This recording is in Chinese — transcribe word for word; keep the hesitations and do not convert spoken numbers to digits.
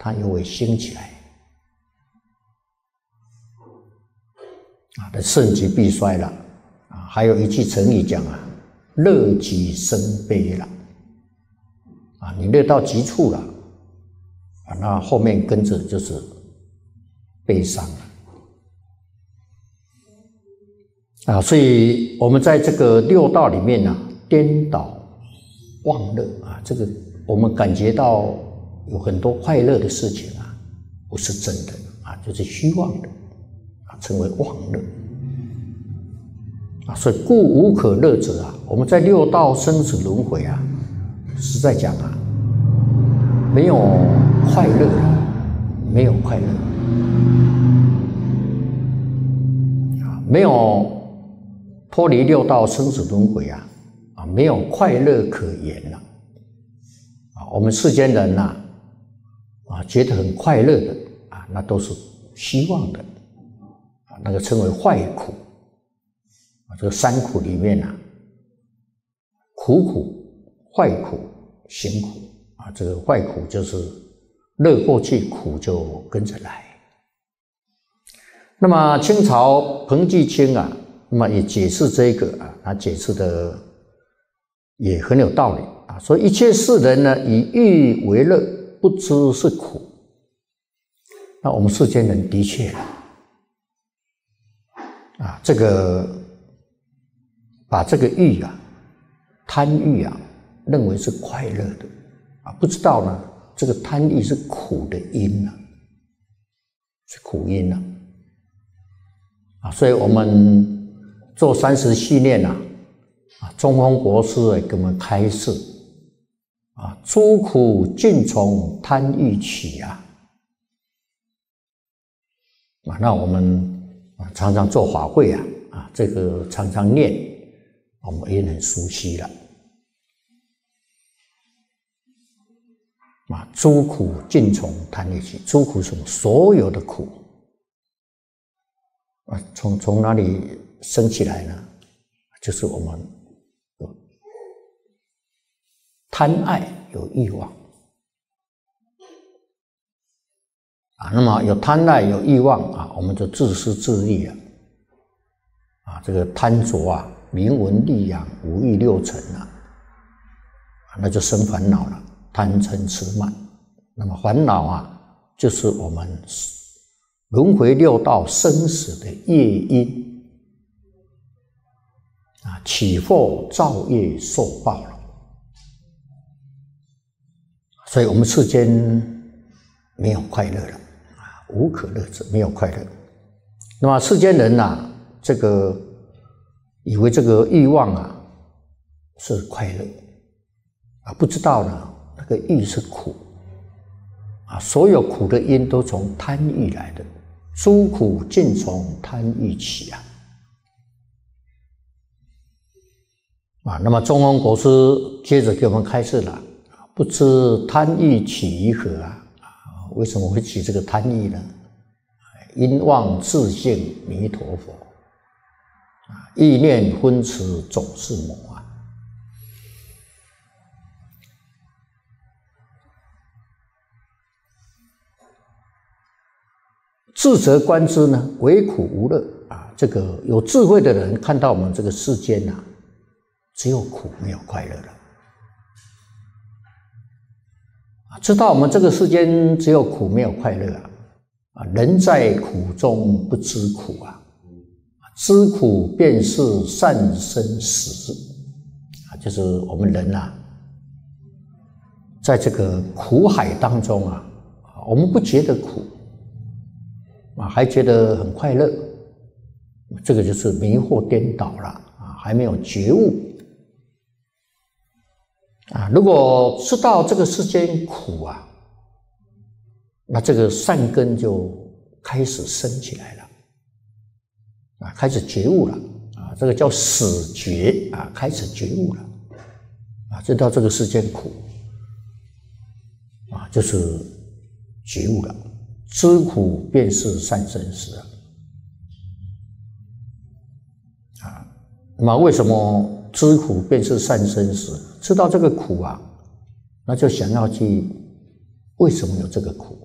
它又会兴起来。啊，这盛极必衰了。啊，还有一句成语讲啊，乐极生悲了。啊，你乐到极处了，啊，那后面跟着就是悲伤了。啊，所以我们在这个六道里面呢、啊，颠倒忘乐啊，这个我们感觉到有很多快乐的事情啊，不是真的啊，就是虚妄的啊，称为妄乐啊。所以故无可乐者啊，我们在六道生死轮回啊，实在讲啊，没有快乐，没有快乐啊，没有脱离六道生死轮回啊，啊，没有快乐可言了啊。我们世间人呐、啊，啊，觉得很快乐的啊，那都是虚妄的啊，那个称为坏苦啊。这个三苦里面啊，苦苦、坏苦、行苦啊。这个坏苦就是乐过去，苦就跟着来。那么清朝彭继清啊。那么也解释这个啊，他解释的也很有道理啊。说一切世人呢，以欲为乐，不知是苦。那我们世间人的确啊，这个把这个欲啊、贪欲啊，认为是快乐的啊，不知道呢，这个贪欲是苦的因啊，是苦因啊。啊，所以我们做三十系念啊，啊，中峰国师给我们开示啊，诸苦尽从贪欲起啊。啊，那我们啊常常做法会啊，啊，这个常常念，我们也很熟悉了。啊，诸苦尽从贪欲起，诸苦什么？所有的苦啊，从从哪里生起来呢？就是我们有贪爱，有欲望啊。那么有贪爱，有欲望啊，我们就自私自利了啊。这个贪着啊，名闻利养、五欲六尘啊，那就生烦恼了。贪嗔痴慢，那么烦恼啊，就是我们轮回六道生死的业因啊，起祸造业受报了。所以我们世间没有快乐了啊，无可乐者，没有快乐。那么世间人呐、啊，这个以为这个欲望啊是快乐啊，不知道呢，那个欲是苦啊，所有苦的因都从贪欲来的。诸苦尽从贪欲起啊！啊，那么中峰国师接着给我们开示了，不知贪欲起于何啊？啊，为什么会起这个贪欲呢？因妄自性弥陀佛啊，意念昏痴总是魔啊！智者观之呢，唯苦无乐啊！这个有智慧的人看到我们这个世间啊，只有苦没有快乐了啊！知道我们这个世间只有苦没有快乐啊！啊，人在苦中不知苦啊，知苦便是善生死啊！就是我们人啊，在这个苦海当中啊，我们不觉得苦。啊，还觉得很快乐，这个就是迷惑颠倒了啊，还没有觉悟啊。如果知道这个世间苦啊，那这个善根就开始生起来了啊，开始觉悟了啊，这个叫始觉啊，开始觉悟了啊，知道这个世间苦啊，就是觉悟了。知苦便是善生死啊！那么为什么知苦便是善生死？知道这个苦啊，那就想要去为什么有这个苦